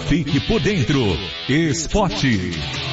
Fique por dentro. Esporte.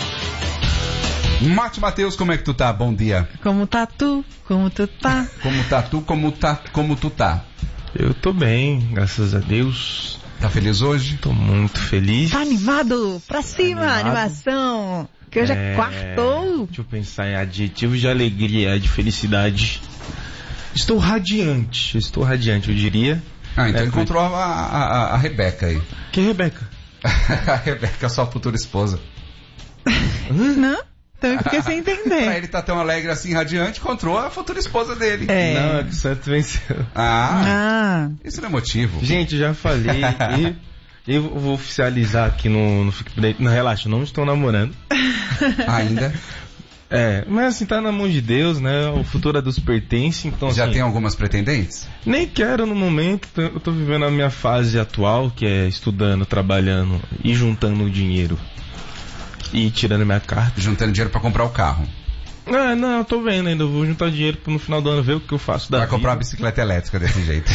Mate Matheus, como é que tu tá? Bom dia. Como tá tu? Como tu tá? Como tá tu? Como tu tá? Eu tô bem, graças a Deus. Tá feliz hoje? Tô muito feliz. Tá animado? Pra cima, animação. Que hoje é quartou. Deixa eu pensar em adjetivos de alegria, de felicidade. Estou radiante, eu diria. Ah, então encontrou a Rebeca aí. Que Rebeca? A Rebeca, sua futura esposa. Não? Então fiquei sem entender. Ele tá tão alegre assim, radiante, encontrou a futura esposa dele. Não, é que o Santos venceu. Isso não é motivo. Gente, eu já falei e eu vou oficializar aqui no Não, relaxa, não estou namorando. Ainda? Mas assim, tá na mão de Deus, né? O futuro é dos pertence, então já assim, tem algumas pretendentes? Nem quero no momento, eu tô vivendo a minha fase atual, que é estudando, trabalhando e juntando dinheiro. E tirando minha carta. Juntando dinheiro pra comprar o carro. Não, eu tô vendo ainda. Eu vou juntar dinheiro no final do ano, ver o que eu faço da vida. Vai comprar uma bicicleta elétrica desse jeito.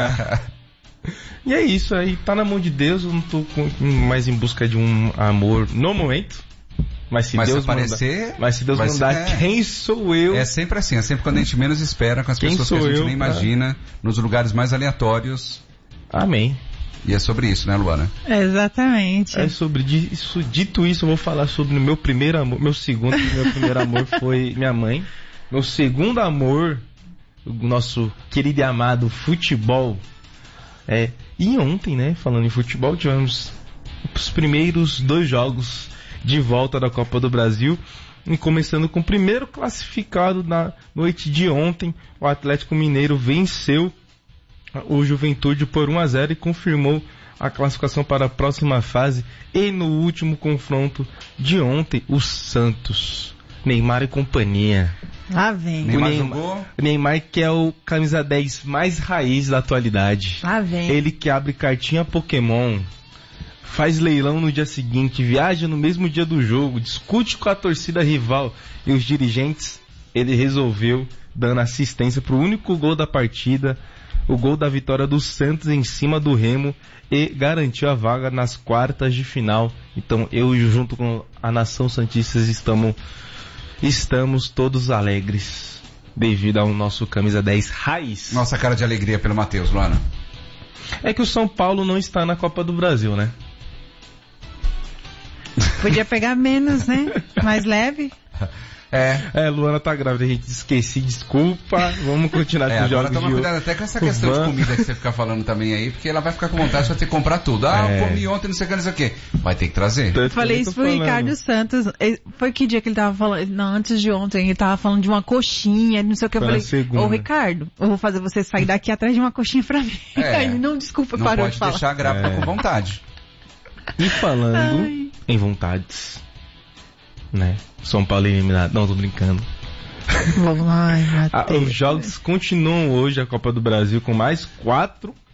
E é isso, aí tá na mão de Deus. Eu não tô mais em busca de um amor no momento. Mas se Deus mandar, quem sou eu? É sempre assim, é sempre quando a gente menos espera, com as pessoas que a gente nem imagina, nos lugares mais aleatórios. Amém. E é sobre isso, né, Luana? Exatamente. É sobre isso. Dito isso, eu vou falar sobre o meu primeiro amor. Meu primeiro amor foi minha mãe. Meu segundo amor, o nosso querido e amado futebol. E ontem, né, falando em futebol, tivemos os primeiros 2 jogos de volta da Copa do Brasil. E começando com o primeiro classificado na noite de ontem, o Atlético Mineiro venceu o Juventude por 1-0 e confirmou a classificação para a próxima fase. E no último confronto de ontem, o Santos, Neymar e companhia. Lá vem. Neymar jogou? Neymar, que é o camisa 10 mais raiz da atualidade. Lá vem. Ele que abre cartinha Pokémon, faz leilão no dia seguinte, viaja no mesmo dia do jogo, discute com a torcida rival e os dirigentes. Ele resolveu dando assistência para o único gol da partida, o gol da vitória do Santos em cima do Remo, e garantiu a vaga nas quartas de final. Então eu, junto com a nação santista, estamos todos alegres devido ao nosso camisa 10 raiz. Nossa cara de alegria pelo Matheus, Luana. É que o São Paulo não está na Copa do Brasil, né? Podia pegar menos, né? Mais leve. Luana tá grávida, a gente esqueci, desculpa, vamos continuar com os jogos. Toma cuidado até com essa questão de comida que você fica falando também aí, porque ela vai ficar com vontade de ter que comprar tudo. Eu comi ontem, não sei o que, vai ter que trazer. Eu falei isso pro Ricardo Santos, foi que dia que ele tava falando? Não, antes de ontem, ele tava falando de uma coxinha, não sei o que, eu falei, Ricardo, eu vou fazer você sair daqui atrás de uma coxinha pra mim. Ele, não, desculpa, não parou pode de falar. Deixar a grávida com vontade. E falando em vontades, né? São Paulo eliminado. Não, tô brincando. Vamos lá, Os jogos continuam hoje, a Copa do Brasil, com mais 4